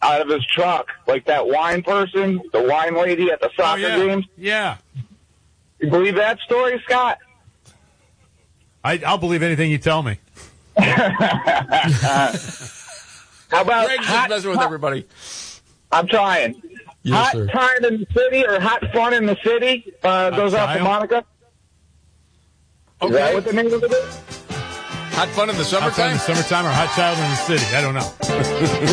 out of his truck, like that wine person, the wine lady at the soccer games. Yeah. You believe that story, Scott? I'll believe anything you tell me. How about Greg's just messing with everybody. I'm trying. Yes, hot sir. time in the city or hot fun in the city goes out to Monica. Okay. Is that what the name of it is? Hot fun in the Hot fun in summertime? the summertime or hot child in the city? I don't know.